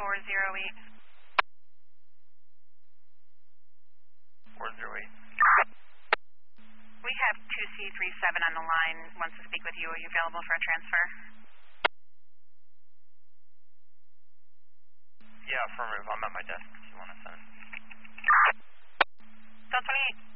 408. 408. We have 2C37 on the line, wants to speak with you. Are you available for a transfer? Yeah, affirmative. I'm at my desk if you want to send. Cell 28.